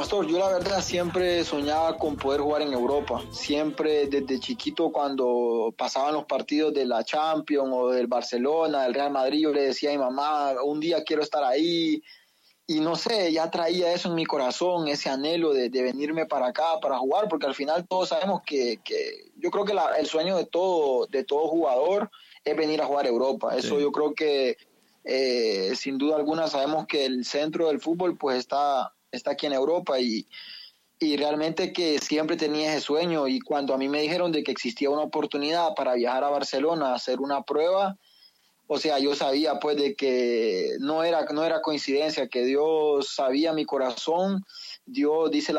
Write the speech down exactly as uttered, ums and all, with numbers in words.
Pastor, yo la verdad siempre soñaba con poder jugar en Europa. Siempre desde chiquito cuando pasaban los partidos de la Champions o del Barcelona, del Real Madrid, yo le decía a mi mamá, un día quiero estar ahí. Y no sé, ya traía eso en mi corazón, ese anhelo de, de venirme para acá, para jugar, porque al final todos sabemos que, que yo creo que la, el sueño de todo, de todo jugador es venir a jugar a Europa. Eso sí. Yo creo que eh, sin duda alguna sabemos que el centro del fútbol pues está, está aquí en Europa y, y realmente que siempre tenía ese sueño. Y cuando a mí me dijeron de que existía una oportunidad para viajar a Barcelona a hacer una prueba, o sea, yo sabía pues de que no era, no era coincidencia, que Dios sabía mi corazón. Dios dice la